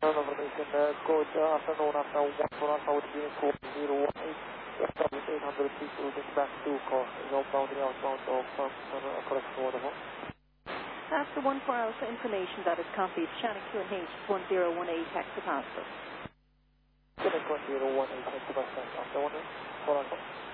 Information code afternoon after 1 for Alpha would be code 018 800 feet moving back to course. Outbound and outbound of correct order. After 1 for Alpha information that is copied, Shannon QNH 1018 taxi passport. Shannon 1018 taxi passport after 1 for Alpha.